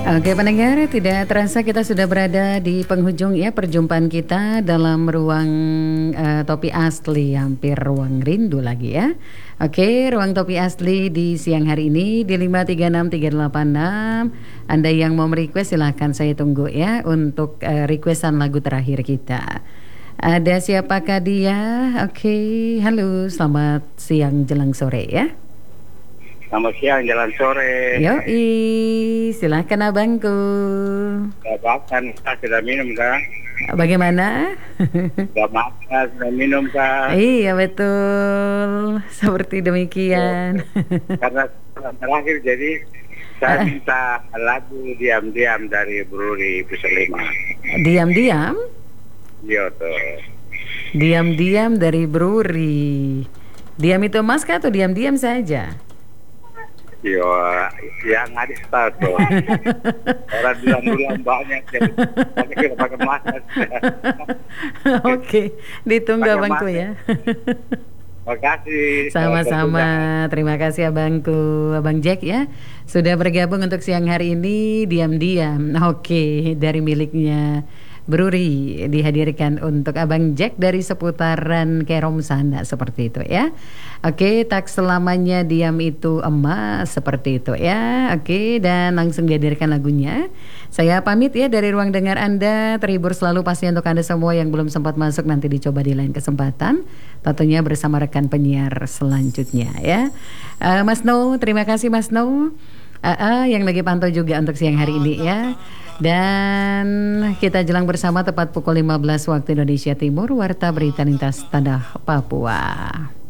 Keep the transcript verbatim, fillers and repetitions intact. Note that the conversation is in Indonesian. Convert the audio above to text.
Oke pendengar, tidak terasa kita sudah berada di penghujung ya perjumpaan kita dalam ruang uh, Topi Asli, hampir ruang rindu lagi ya. Oke, ruang Topi Asli di siang hari ini di lima tiga enam tiga delapan enam. Anda yang mau merequest silahkan, saya tunggu ya untuk uh, requestan lagu terakhir kita. Ada siapakah dia? Oke, halo, selamat siang jelang sore ya. Selamat siang, jalan sore. Yoi, silahkan abangku. Sudah makan, kah? Sudah minum kah? Bagaimana? Sudah makan, sudah minum kah? Iya betul, seperti demikian. Karena terakhir jadi saya minta lagu Diam-Diam dari Bruri Pusalima. Diam-diam? Iya tuh. Diam-diam dari Bruri. Diam itu mas kah atau diam-diam saja? Iya, yang ada tahu. Orang bilang-bilang banyak, jadi kita pakai masker. Oke, ditunggu Pakai abangku masker. ya. Terima kasih. Sama-sama, terima kasih abangku, Abang Jack ya. Sudah bergabung untuk siang hari ini, diam-diam. Oke, dari miliknya Bruri dihadirkan untuk Abang Jack dari seputaran Kerom sana, seperti itu ya. Oke, tak selamanya diam itu emas, seperti itu ya. Oke, dan langsung dihadirkan lagunya. Saya pamit ya dari ruang dengar Anda. Terhibur selalu pasti untuk Anda semua yang belum sempat masuk, nanti dicoba di lain kesempatan. Tentunya bersama rekan penyiar selanjutnya ya. uh, Mas No, terima kasih Mas No. Uh, uh, yang lagi pantau juga untuk siang hari ini ya. Dan kita jelang bersama tepat pukul lima belas waktu Indonesia Timur, Warta Berita Lintas Tanah Papua.